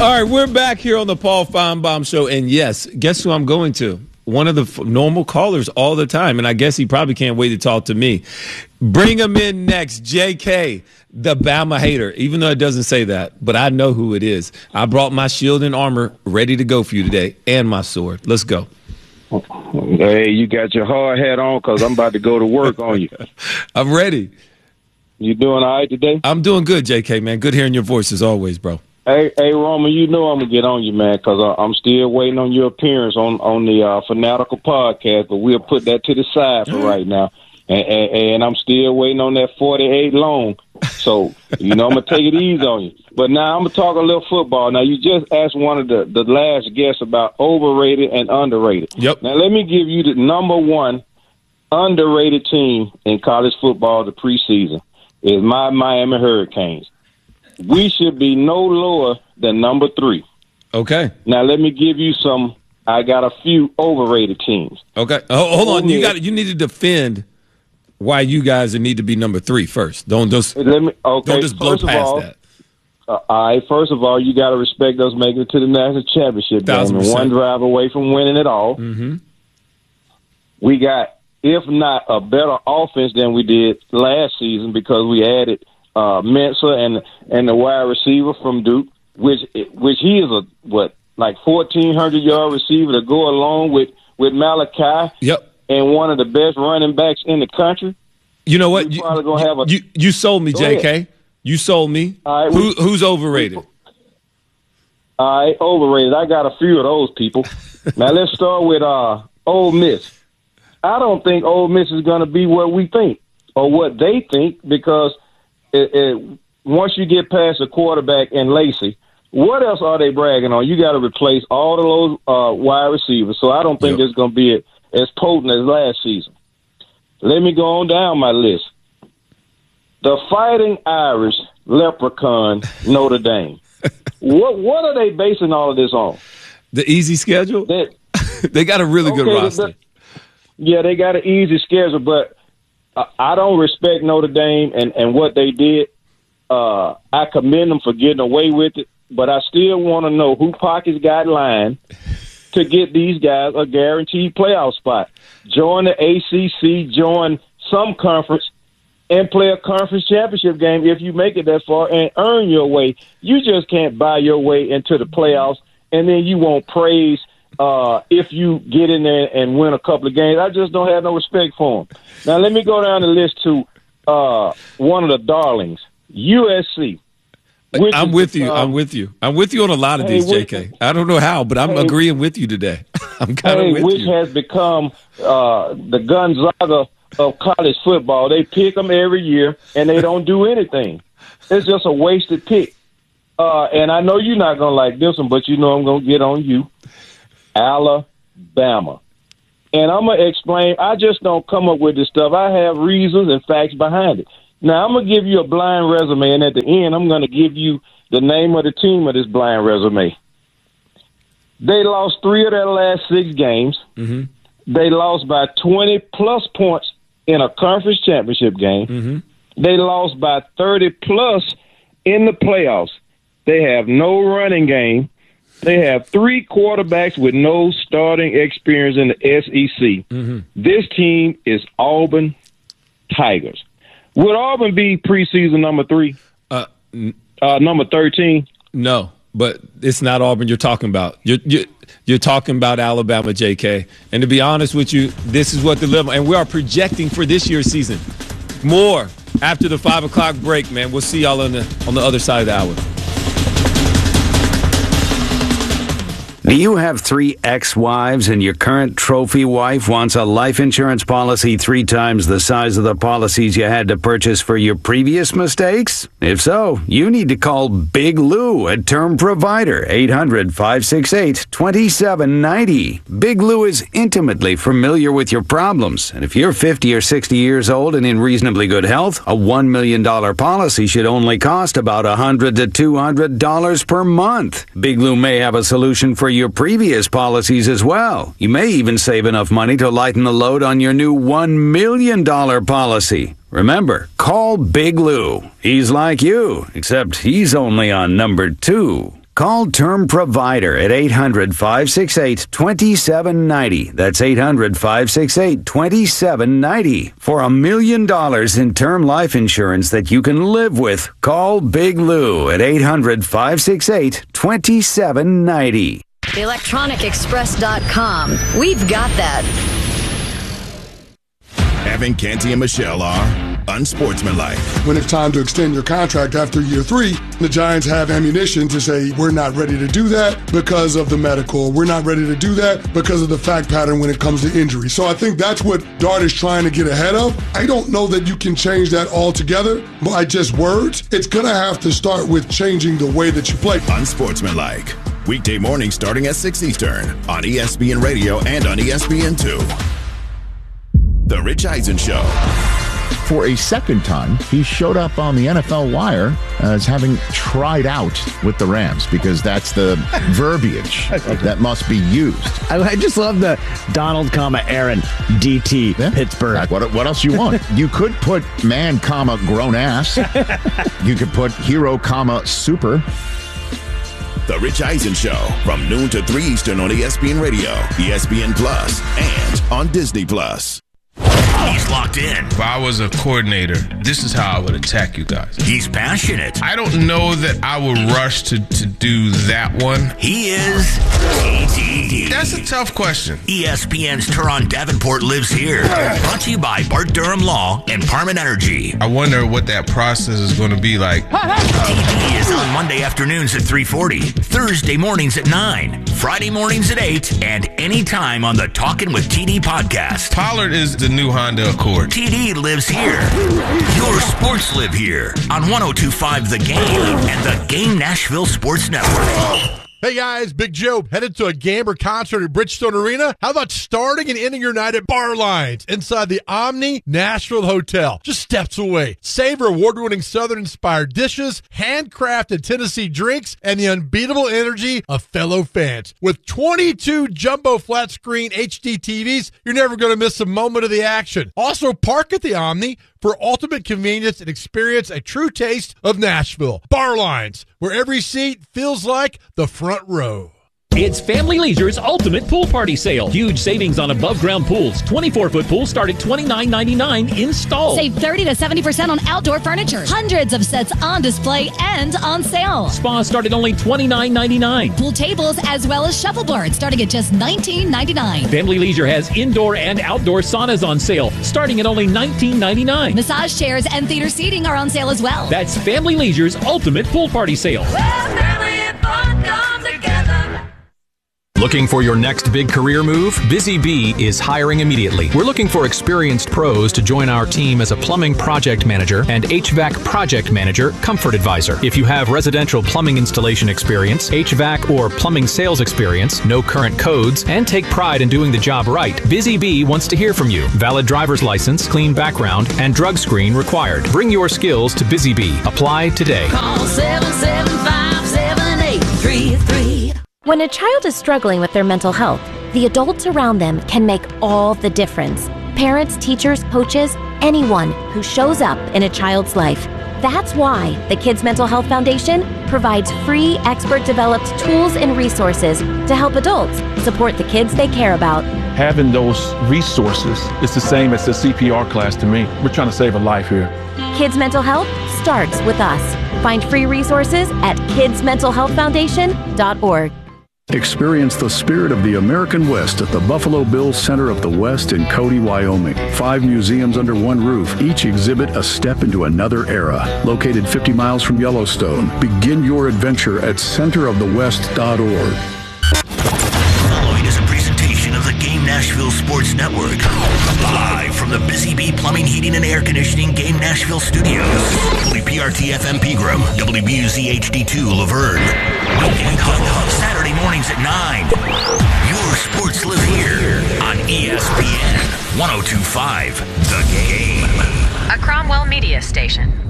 All right, we're back here on the Paul Feinbaum Show. And yes, guess who I'm going to? One of the normal callers all the time. And I guess he probably can't wait to talk to me. Bring him in next, JK, the Bama hater, even though it doesn't say that. But I know who it is. I brought my shield and armor ready to go for you today and my sword. Let's go. Hey, you got your hard hat on because I'm about to go to work on you. I'm ready. You doing all right today? I'm doing good, JK, man. Good hearing your voice as always, bro. Hey, Roman, you know I'm going to get on you, man, because I'm still waiting on your appearance on the Fanatical podcast, but we'll put that to the side for right now. And I'm still waiting on that 48 loan. So, I'm going to take it easy on you. But now I'm going to talk a little football. Now, you just asked one of the last guests about overrated and underrated. Yep. Now, let me give you the number one underrated team in college football the preseason is my Miami Hurricanes. We should be no lower than number 3. Okay. Now, let me give you some. I got a few overrated teams. Okay. Hold on. You need to defend why you guys need to be number 3 first. Don't just blow past that. All right. First of all, you got to respect us making it to the national championship game and one drive away from winning it all. Mm-hmm. We got, if not a better offense than we did last season because we added Mensah and the wide receiver from Duke, which he is a 1,400-yard receiver to go along with Malachi. Yep. And one of the best running backs in the country. You know what? We're probably gonna have you sold me, JK. Ahead. You sold me. All right, who's overrated? All right, overrated. I got a few of those people. Now let's start with Ole Miss. I don't think Ole Miss is going to be what we think or what they think because once you get past the quarterback and Lacey, what else are they bragging on? You got to replace all of those wide receivers. So I don't think it's going to be as potent as last season. Let me go on down my list. The Fighting Irish Leprechaun Notre Dame. What are they basing all of this on? The easy schedule? They got a really good roster. They got an easy schedule, but I don't respect Notre Dame and what they did. I commend them for getting away with it, but I still want to know who pockets got lined to get these guys a guaranteed playoff spot. Join the ACC, join some conference, and play a conference championship game if you make it that far and earn your way. You just can't buy your way into the playoffs, and then you won't praise if you get in there and win a couple of games. I just don't have no respect for them. Now, let me go down the list to one of the darlings, USC. I'm with you. I'm with you on a lot of these, JK. I don't know how, but I'm agreeing with you today. I'm kind of with you. Which has become the Gonzaga of college football. They pick them every year, and they don't do anything. It's just a wasted pick. And I know you're not going to like this one, but you know I'm going to get on you. Alabama. And I'm going to explain. I just don't come up with this stuff. I have reasons and facts behind it. Now, I'm going to give you a blind resume, and at the end, I'm going to give you the name of the team of this blind resume. They lost 3 of their last 6 games. Mm-hmm. They lost by 20-plus points in a conference championship game. Mm-hmm. They lost by 30-plus in the playoffs. They have no running game. They have 3 quarterbacks with no starting experience in the SEC. Mm-hmm. This team is Auburn Tigers. Would Auburn be preseason number 3? Number 13? No, but it's not Auburn you're talking about. You're talking about Alabama, JK. And to be honest with you, this is what the level, and we are projecting for this year's season. More after the 5 o'clock break, man. We'll see y'all on the other side of the hour. Do you have 3 ex-wives and your current trophy wife wants a life insurance policy 3 times the size of the policies you had to purchase for your previous mistakes? If so, you need to call Big Lou at Term Provider, 800-568-2790. Big Lou is intimately familiar with your problems, and if you're 50 or 60 years old and in reasonably good health, a $1 million policy should only cost about $100 to $200 per month. Big Lou may have a solution for your previous policies as well. You may even save enough money to lighten the load on your new $1 million policy. Remember, call Big Lou. He's like you, except he's only on number 2. Call Term Provider at 800-568-2790. That's 800-568-2790. For $1 million in term life insurance that you can live with, call Big Lou at 800-568-2790. ElectronicExpress.com. We've got that. Evan, Canty, and Michelle are unsportsmanlike. When it's time to extend your contract after year 3, the Giants have ammunition to say, we're not ready to do that because of the medical. We're not ready to do that because of the fact pattern when it comes to injury. So I think that's what Dart is trying to get ahead of. I don't know that you can change that altogether by just words. It's going to have to start with changing the way that you play. Unsportsmanlike. Weekday mornings starting at 6 Eastern on ESPN Radio and on ESPN2. The Rich Eisen Show. For a second time, he showed up on the NFL Wire as having tried out with the Rams, because that's the verbiage that must be used. I just love the Donald, Aaron, DT, yeah. Pittsburgh. What else you want? You could put man, grown ass. You could put hero, super. The Rich Eisen Show from noon to 3 Eastern on ESPN Radio, ESPN Plus, and on Disney Plus. He's locked in. If I was a coordinator, this is how I would attack you guys. He's passionate. I don't know that I would rush to do that one. He is TD. That's a tough question. ESPN's Teron Davenport lives here. Brought to you by Bart Durham Law and Parman Energy. I wonder what that process is going to be like. TD is on Monday afternoons at 3:40, Thursday mornings at 9, Friday mornings at 8, and anytime on the Talkin' with TD podcast. Pollard is the new Honda Accord. TD lives here. Your sports live here on 102.5 The Game and the Game Nashville Sports Network. Hey guys, Big Joe, headed to a game or concert at Bridgestone Arena? How about starting and ending your night at Bar Lines inside the Omni Nashville Hotel, just steps away? Savor award-winning Southern-inspired dishes, handcrafted Tennessee drinks, and the unbeatable energy of fellow fans. With 22 jumbo flat-screen HD TVs, you're never going to miss a moment of the action. Also, park at the Omni for ultimate convenience and experience a true taste of Nashville. Bar Lines, where every seat feels like the front row. It's Family Leisure's Ultimate Pool Party Sale. Huge savings on above-ground pools. 24-foot pools start at $29.99 installed. Save 30 to 70% on outdoor furniture. Hundreds of sets on display and on sale. Spas start at only $29.99. Pool tables as well as shuffleboards starting at just $19.99. Family Leisure has indoor and outdoor saunas on sale starting at only $19.99. Massage chairs and theater seating are on sale as well. That's Family Leisure's Ultimate Pool Party Sale. Family and fun come together. Looking for your next big career move? Busy Bee is hiring immediately. We're looking for experienced pros to join our team as a plumbing project manager and HVAC project manager, comfort advisor. If you have residential plumbing installation experience, HVAC or plumbing sales experience, know current codes, and take pride in doing the job right, Busy Bee wants to hear from you. Valid driver's license, clean background, and drug screen required. Bring your skills to Busy Bee. Apply today. Call 775-7833. When a child is struggling with their mental health, the adults around them can make all the difference. Parents, teachers, coaches, anyone who shows up in a child's life. That's why the Kids Mental Health Foundation provides free, expert-developed tools and resources to help adults support the kids they care about. Having those resources is the same as the CPR class to me. We're trying to save a life here. Kids Mental Health starts with us. Find free resources at kidsmentalhealthfoundation.org. Experience the spirit of the American West at the Buffalo Bills Center of the West in Cody, Wyoming. 5 museums under one roof, each exhibit a step into another era. Located 50 miles from Yellowstone, begin your adventure at centerofthewest.org. Following is a presentation of the Game Nashville Sports Network. Live from the Busy Bee Plumbing, Heating, and Air Conditioning Game Nashville Studios. WPRT FM Pegram, WBUZ HD2 Laverne. No Game Hub, Saturday mornings at 9. Your sports live here on ESPN 102.5 The Game. A Cromwell Media Station.